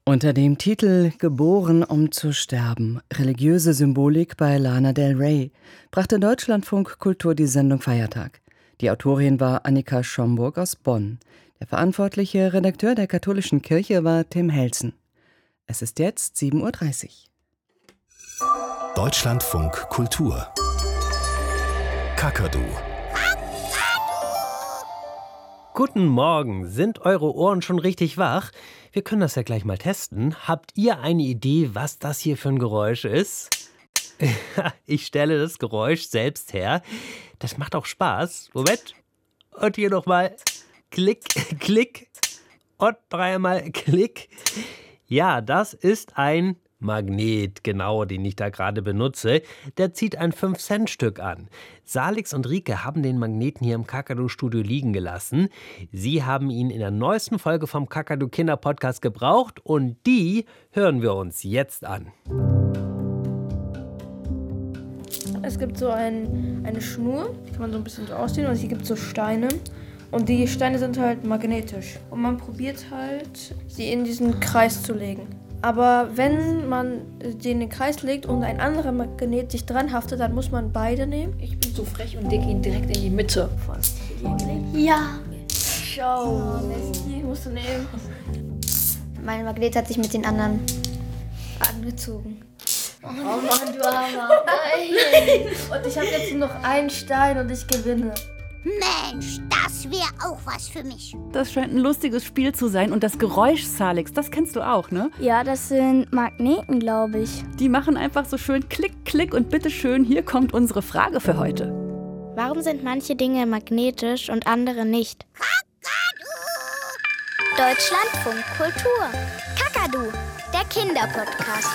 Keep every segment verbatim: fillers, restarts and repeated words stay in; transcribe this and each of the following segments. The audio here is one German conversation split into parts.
Unter dem Titel »Geboren, um zu sterben. Religiöse Symbolik bei Lana Del Rey« brachte Deutschlandfunk Kultur die Sendung Feiertag. Die Autorin war Annika Schomburg aus Bonn. Der verantwortliche Redakteur der katholischen Kirche war Tim Helsen. Es ist jetzt sieben Uhr dreißig. Deutschlandfunk Kultur. Kakadu. Guten Morgen, sind eure Ohren schon richtig wach? Wir können das ja gleich mal testen. Habt ihr eine Idee, was das hier für ein Geräusch ist? Ich stelle das Geräusch selbst her. Das macht auch Spaß. Moment. Und hier nochmal Klick, Klick und dreimal Klick. Ja, das ist ein Magnet, genau, den ich da gerade benutze. Der zieht ein fünf Cent Stück an. Salix und Rike haben den Magneten hier im Kakadu-Studio liegen gelassen. Sie haben ihn in der neuesten Folge vom Kakadu-Kinder-Podcast gebraucht und die hören wir uns jetzt an. Es gibt so ein, eine Schnur, die kann man so ein bisschen so ausziehen und hier gibt es so Steine. Und die Steine sind halt magnetisch. Und man probiert halt, sie in diesen Kreis zu legen. Aber wenn man den in den Kreis legt und ein anderer Magnet sich dran haftet, dann muss man beide nehmen. Ich bin so frech und lege ihn direkt in die Mitte. Ja. Schau. Hier musst du nehmen. Mein Magnet hat sich mit den anderen angezogen. Oh Mann, du Hammer. Nein. Und ich habe jetzt nur noch einen Stein und ich gewinne. Mensch, das wäre auch was für mich. Das scheint ein lustiges Spiel zu sein. Und das Geräusch, Salix, das kennst du auch, ne? Ja, das sind Magneten, glaube ich. Die machen einfach so schön Klick, Klick und bitteschön, hier kommt unsere Frage für heute. Warum sind manche Dinge magnetisch und andere nicht? Kakadu! Deutschlandfunk Kultur. Kakadu, der Kinderpodcast.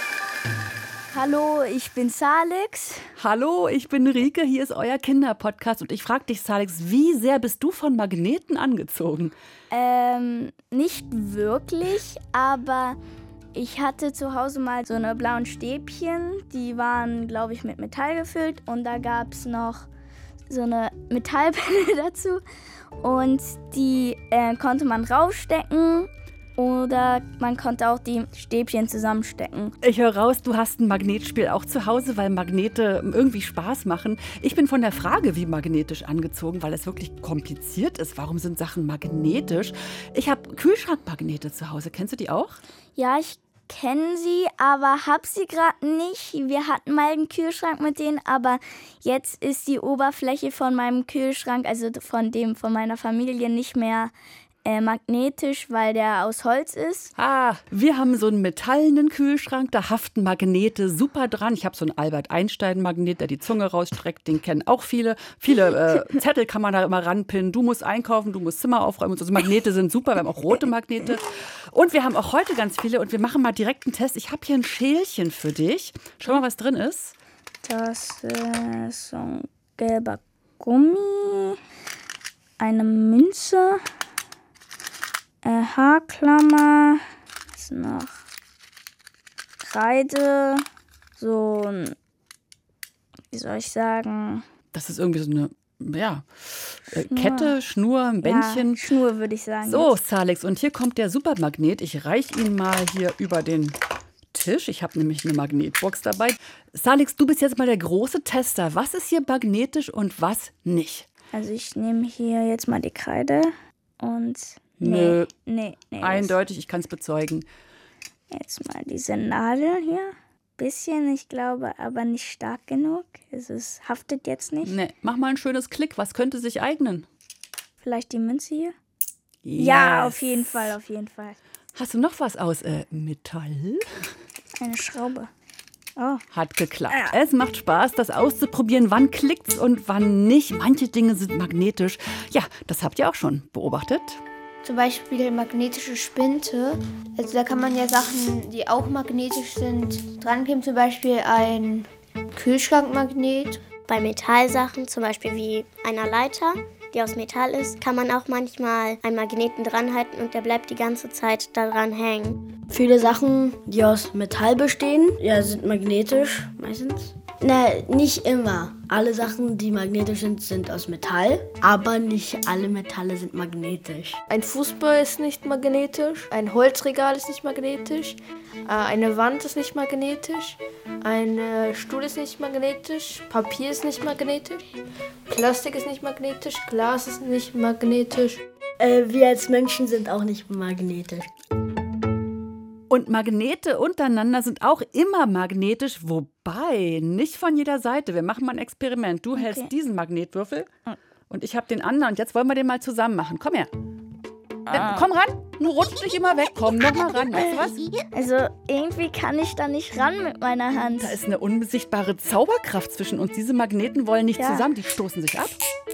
Hallo, ich bin Salix. Hallo, ich bin Rike, hier ist euer Kinderpodcast und ich frage dich, Salix, wie sehr bist du von Magneten angezogen? Ähm, nicht wirklich, aber ich hatte zu Hause mal so eine blauen Stäbchen, die waren, glaube ich, mit Metall gefüllt und da gab es noch so eine Metallpelle dazu und die äh, konnte man rausstecken. Oder man konnte auch die Stäbchen zusammenstecken. Ich höre raus, du hast ein Magnetspiel auch zu Hause, weil Magnete irgendwie Spaß machen. Ich bin von der Frage, wie magnetisch angezogen, weil es wirklich kompliziert ist. Warum sind Sachen magnetisch? Ich habe Kühlschrankmagnete zu Hause. Kennst du die auch? Ja, ich kenne sie, aber habe sie gerade nicht. Wir hatten mal einen Kühlschrank mit denen, aber jetzt ist die Oberfläche von meinem Kühlschrank, also von dem von meiner Familie, nicht mehr Äh, magnetisch, weil der aus Holz ist. Ah, wir haben so einen metallenen Kühlschrank, da haften Magnete super dran. Ich habe so einen Albert-Einstein-Magnet, der die Zunge rausstreckt, den kennen auch viele. Viele äh, Zettel kann man da immer ranpinnen. Du musst einkaufen, du musst Zimmer aufräumen. Also Magnete sind super, wir haben auch rote Magnete. Und wir haben auch heute ganz viele und wir machen mal direkt einen Test. Ich habe hier ein Schälchen für dich. Schau mal, was drin ist. Das ist so ein gelber Gummi, eine Münze, Äh, Haarklammer, was noch? Kreide, so ein, wie soll ich sagen? Das ist irgendwie so eine, ja, äh, Kette, Schnur, ein Bändchen. Ja, Schnur würde ich sagen. So, jetzt. Salix, und hier kommt der Supermagnet. Ich reiche ihn mal hier über den Tisch. Ich habe nämlich eine Magnetbox dabei. Salix, du bist jetzt mal der große Tester. Was ist hier magnetisch und was nicht? Also ich nehme hier jetzt mal die Kreide und... Nö, nee, nee, eindeutig, ich kann es bezeugen. Jetzt mal diese Nadel hier. Bisschen, ich glaube, aber nicht stark genug. Es ist, haftet jetzt nicht. Nee, mach mal ein schönes Klick. Was könnte sich eignen? Vielleicht die Münze hier? Yes. Ja, auf jeden Fall, auf jeden Fall. Hast du noch was aus äh, Metall? Eine Schraube. Oh. Hat geklappt. Ja. Es macht Spaß, das auszuprobieren. Wann klickt's und wann nicht. Manche Dinge sind magnetisch. Ja, das habt ihr auch schon beobachtet. Zum Beispiel magnetische Spinte. Also da kann man ja Sachen, die auch magnetisch sind, dran kleben. Zum Beispiel ein Kühlschrankmagnet. Bei Metallsachen, zum Beispiel wie einer Leiter, die aus Metall ist, kann man auch manchmal einen Magneten dran halten und der bleibt die ganze Zeit daran hängen. Viele Sachen, die aus Metall bestehen, ja, sind magnetisch meistens. Na, nicht immer. Alle Sachen, die magnetisch sind, sind aus Metall, aber nicht alle Metalle sind magnetisch. Ein Fußball ist nicht magnetisch, ein Holzregal ist nicht magnetisch, äh, eine Wand ist nicht magnetisch, ein äh, Stuhl ist nicht magnetisch, Papier ist nicht magnetisch, Plastik ist nicht magnetisch, Glas ist nicht magnetisch. Äh, wir als Menschen sind auch nicht magnetisch. Und Magnete untereinander sind auch immer magnetisch, wobei nicht von jeder Seite. Wir machen mal ein Experiment. Du okay. hältst diesen Magnetwürfel und ich habe den anderen. Und jetzt wollen wir den mal zusammen machen. Komm her. Ah. Komm ran. Du rutschst nicht immer weg. Komm noch mal ran. Weißt du was? Also irgendwie kann ich da nicht ran mit meiner Hand. Da ist eine unbesichtbare Zauberkraft zwischen uns. Diese Magneten wollen nicht ja. zusammen. Die stoßen sich ab.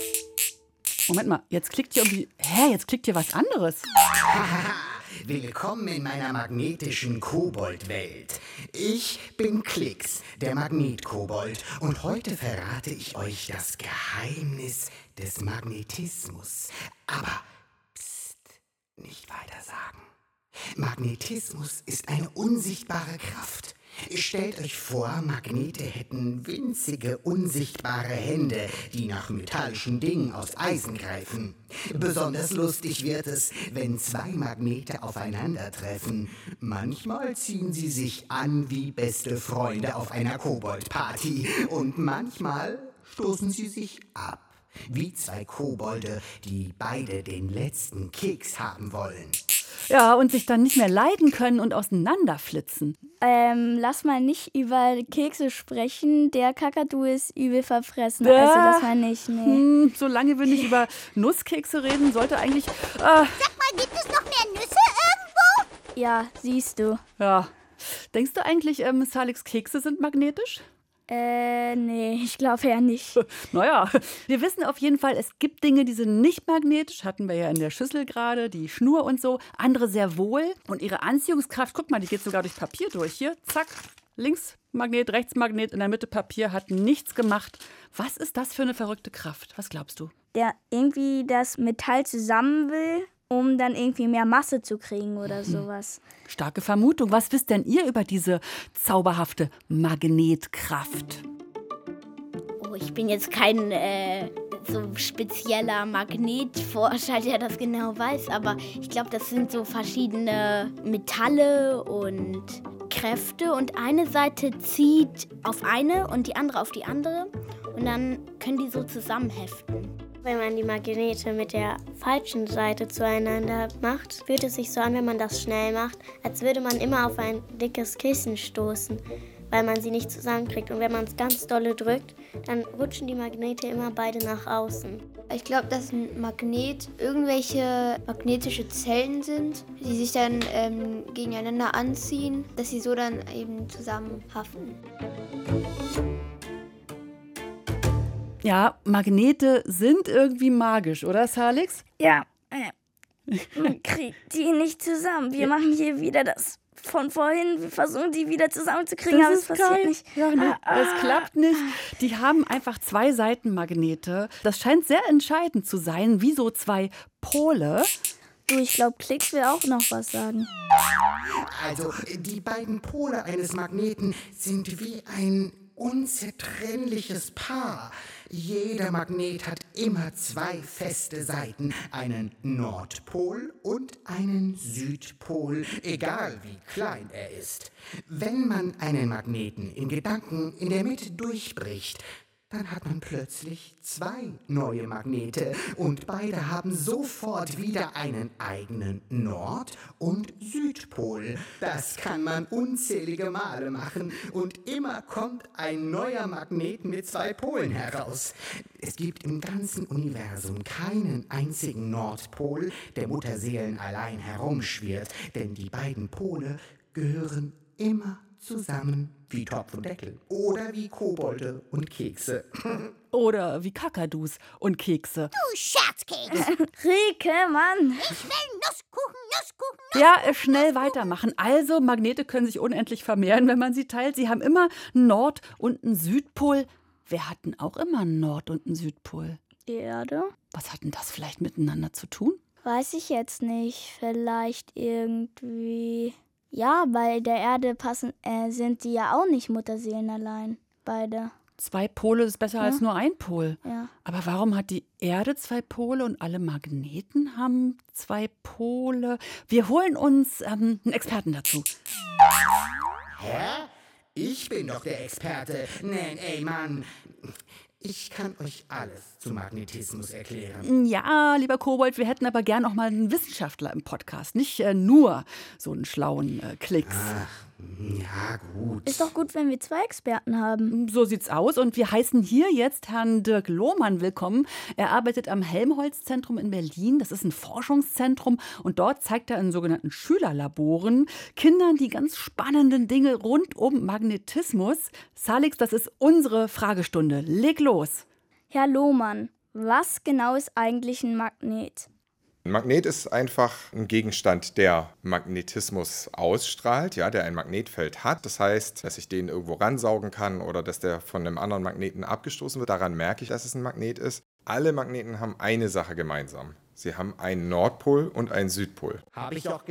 Moment mal. Jetzt klickt hier irgendwie... Hä? Jetzt klickt hier was anderes. Willkommen in meiner magnetischen Kobold-Welt. Ich bin Klix, der Magnetkobold, und heute verrate ich euch das Geheimnis des Magnetismus. Aber, pst, nicht weiter sagen. Magnetismus ist eine unsichtbare Kraft. Stellt euch vor, Magnete hätten winzige, unsichtbare Hände, die nach metallischen Dingen aus Eisen greifen. Besonders lustig wird es, wenn zwei Magnete aufeinandertreffen. Manchmal ziehen sie sich an wie beste Freunde auf einer Kobold-Party und manchmal stoßen sie sich ab, wie zwei Kobolde, die beide den letzten Keks haben wollen. Ja, und sich dann nicht mehr leiden können und auseinanderflitzen. Ähm, lass mal nicht über Kekse sprechen. Der Kakadu ist übel verfressen. Ja. Also das war nicht, nee. Hm, solange wir nicht über Nusskekse reden, sollte eigentlich... Äh, Sag mal, gibt es noch mehr Nüsse irgendwo? Ja, siehst du. Ja. Denkst du eigentlich, ähm, Salix Kekse sind magnetisch? Äh, nee, ich glaube ja nicht. Naja, wir wissen auf jeden Fall, es gibt Dinge, die sind nicht magnetisch. Hatten wir ja in der Schüssel gerade, die Schnur und so. Andere sehr wohl. Und ihre Anziehungskraft, guck mal, die geht sogar durch Papier durch. Hier, zack, links Magnet, rechts Magnet, in der Mitte Papier, hat nichts gemacht. Was ist das für eine verrückte Kraft? Was glaubst du? Der irgendwie das Metall zusammen will, um dann irgendwie mehr Masse zu kriegen oder sowas. Starke Vermutung. Was wisst denn ihr über diese zauberhafte Magnetkraft? Oh, ich bin jetzt kein äh, so spezieller Magnetforscher, der das genau weiß, aber ich glaube, das sind so verschiedene Metalle und Kräfte und eine Seite zieht auf eine und die andere auf die andere und dann können die so zusammenheften. Wenn man die Magnete mit der falschen Seite zueinander macht, fühlt es sich so an, wenn man das schnell macht, als würde man immer auf ein dickes Kissen stoßen, weil man sie nicht zusammenkriegt. Und wenn man es ganz dolle drückt, dann rutschen die Magnete immer beide nach außen. Ich glaube, dass ein Magnet irgendwelche magnetische Zellen sind, die sich dann ähm, gegeneinander anziehen, dass sie so dann eben zusammenhaften. Ja, Magnete sind irgendwie magisch, oder Salix? Ja, äh, man kriegt die nicht zusammen. Wir ja. machen hier wieder das von vorhin. Wir versuchen, die wieder zusammenzukriegen, aber es passiert geil. nicht. Ja, nee, ah, es klappt nicht. Die haben einfach zwei Seitenmagnete. Das scheint sehr entscheidend zu sein, wie so zwei Pole. Du, ich glaube, Klix will auch noch was sagen. Also, die beiden Pole eines Magneten sind wie ein unzertrennliches Paar. Jeder Magnet hat immer zwei feste Seiten, einen Nordpol und einen Südpol, egal wie klein er ist. Wenn man einen Magneten in Gedanken in der Mitte durchbricht, dann hat man plötzlich zwei neue Magnete und beide haben sofort wieder einen eigenen Nord- und Südpol. Das kann man unzählige Male machen und immer kommt ein neuer Magnet mit zwei Polen heraus. Es gibt im ganzen Universum keinen einzigen Nordpol, der Mutterseelen allein herumschwirrt, denn die beiden Pole gehören immer zusammen wie Topf und Deckel. Oder wie Kobolde und Kekse. Oder wie Kakadus und Kekse. Du Scherzkeks! Rieke, Mann! Ich will Nusskuchen, Nusskuchen, Nusskuchen! Ja, schnell weitermachen. Also, Magnete können sich unendlich vermehren, wenn man sie teilt. Sie haben immer einen Nord- und einen Südpol. Wer hat denn auch immer einen Nord- und einen Südpol? Die Erde. Was hat denn das vielleicht miteinander zu tun? Weiß ich jetzt nicht. Vielleicht irgendwie... Ja, bei der Erde passen, äh, sind die ja auch nicht Mutterseelen allein, beide. zwei Pole ist besser Ja. als nur ein Pol. Ja. Aber warum hat die Erde zwei Pole und alle Magneten haben zwei Pole? Wir holen uns ähm, einen Experten dazu. Hä? Ich bin doch der Experte. Nein, ey, Mann. Ich kann euch alles zu Magnetismus erklären. Ja, lieber Kobold, wir hätten aber gern auch mal einen Wissenschaftler im Podcast. Nicht äh, nur so einen schlauen äh, Klicks. Ja, gut. Ist doch gut, wenn wir zwei Experten haben. So sieht's aus. Und wir heißen hier jetzt Herrn Dirk Lohmann willkommen. Er arbeitet am Helmholtz-Zentrum in Berlin. Das ist ein Forschungszentrum. Und dort zeigt er in sogenannten Schülerlaboren Kindern die ganz spannenden Dinge rund um Magnetismus. Salix, das ist unsere Fragestunde. Leg los. Herr Lohmann, was genau ist eigentlich ein Magnet? Ein Magnet ist einfach ein Gegenstand, der Magnetismus ausstrahlt, ja, der ein Magnetfeld hat. Das heißt, dass ich den irgendwo ransaugen kann oder dass der von einem anderen Magneten abgestoßen wird. Daran merke ich, dass es ein Magnet ist. Alle Magneten haben eine Sache gemeinsam. Sie haben einen Nordpol und einen Südpol. Hab ich doch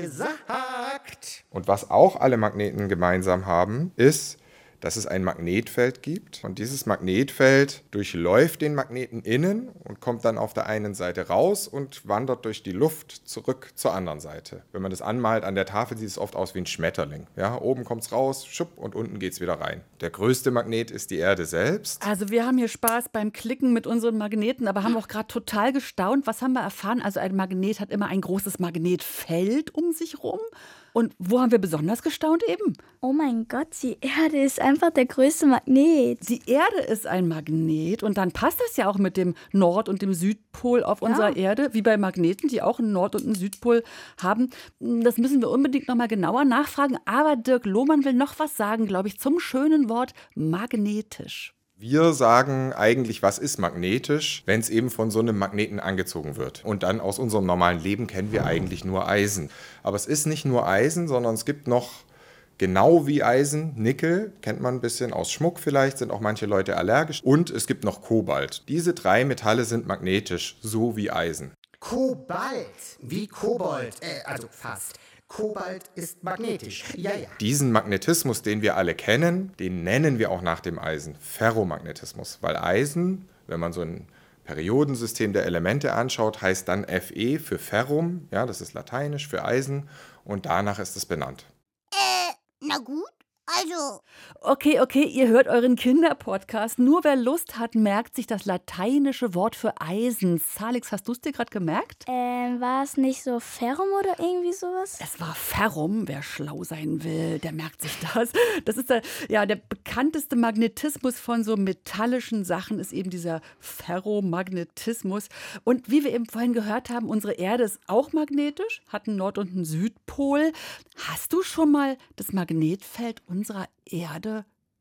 gesagt. Und was auch alle Magneten gemeinsam haben, ist, dass es ein Magnetfeld gibt. Und dieses Magnetfeld durchläuft den Magneten innen und kommt dann auf der einen Seite raus und wandert durch die Luft zurück zur anderen Seite. Wenn man das anmalt an der Tafel, sieht es oft aus wie ein Schmetterling. Ja, oben kommt es raus, schupp, und unten geht es wieder rein. Der größte Magnet ist die Erde selbst. Also wir haben hier Spaß beim Klicken mit unseren Magneten, aber haben auch gerade total gestaunt. Was haben wir erfahren? Also ein Magnet hat immer ein großes Magnetfeld um sich rum. Und wo haben wir besonders gestaunt eben? Oh mein Gott, die Erde ist einfach der größte Magnet. Die Erde ist ein Magnet und dann passt das ja auch mit dem Nord- und dem Südpol auf Ja. unserer Erde, wie bei Magneten, die auch einen Nord- und einen Südpol haben. Das müssen wir unbedingt noch mal genauer nachfragen. Aber Dirk Lohmann will noch was sagen, glaube ich, zum schönen Wort magnetisch. Wir sagen eigentlich, was ist magnetisch, wenn es eben von so einem Magneten angezogen wird. Und dann aus unserem normalen Leben kennen wir eigentlich nur Eisen. Aber es ist nicht nur Eisen, sondern es gibt noch, genau wie Eisen, Nickel, kennt man ein bisschen aus Schmuck vielleicht, sind auch manche Leute allergisch. Und es gibt noch Kobalt. Diese drei Metalle sind magnetisch, so wie Eisen. Kobalt, wie Kobold, äh, also fast. Kobalt ist magnetisch, ja, ja. Diesen Magnetismus, den wir alle kennen, den nennen wir auch nach dem Eisen Ferromagnetismus. Weil Eisen, wenn man so ein Periodensystem der Elemente anschaut, heißt dann Fe für Ferrum, ja, das ist lateinisch für Eisen, und danach ist es benannt. Äh, na gut, also... Okay, okay, ihr hört euren Kinderpodcast. Nur wer Lust hat, merkt sich das lateinische Wort für Eisen. Salix, hast du es dir gerade gemerkt? Ähm, war es nicht so Ferrum oder irgendwie sowas? Es war Ferrum. Wer schlau sein will, der merkt sich das. Das ist der, ja, der bekannteste Magnetismus von so metallischen Sachen, ist eben dieser Ferromagnetismus. Und wie wir eben vorhin gehört haben, unsere Erde ist auch magnetisch, hat einen Nord- und einen Südpol. Hast du schon mal das Magnetfeld unserer Erde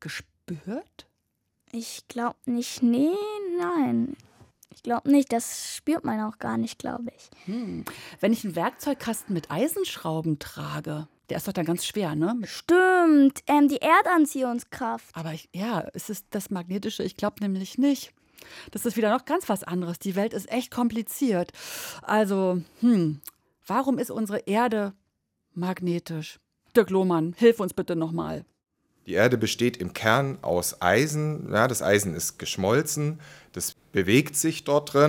gespürt? Ich glaube nicht. Nee, nein. Ich glaube nicht. Das spürt man auch gar nicht, glaube ich. Hm. Wenn ich einen Werkzeugkasten mit Eisenschrauben trage, der ist doch dann ganz schwer, ne? Stimmt. Ähm, die Erdanziehungskraft. Aber ich, ja, es ist das Magnetische. Ich glaube nämlich nicht. Das ist wieder noch ganz was anderes. Die Welt ist echt kompliziert. Also, hm, warum ist unsere Erde magnetisch? Dirk Lohmann, hilf uns bitte nochmal. Die Erde besteht im Kern aus Eisen. Ja, das Eisen ist geschmolzen, das bewegt sich dort drin.